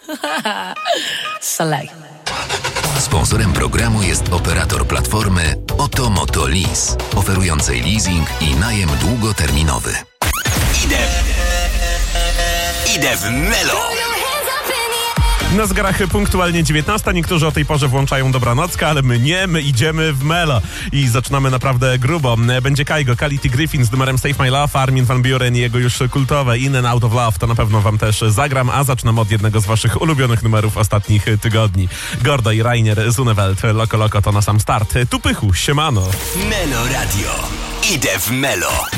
Select. Sponsorem programu jest operator platformy Oto Lease, oferującej leasing i najem długoterminowy. Idę w Melo. Na zegarach punktualnie 19. Niektórzy o tej porze włączają dobranockę, ale my nie, my idziemy w Melo. I zaczynamy naprawdę grubo. Będzie Kygo, Kality Griffin z numerem Save My Love, Armin van Buuren i jego już kultowe In and Out of Love. To na pewno wam też zagram, a zaczynam od jednego z waszych ulubionych numerów ostatnich tygodni. Gordo i Rainier z Unewelt. Loko Loko to na sam start. Tu Pychu, siemano. Melo Radio. Idę w Melo.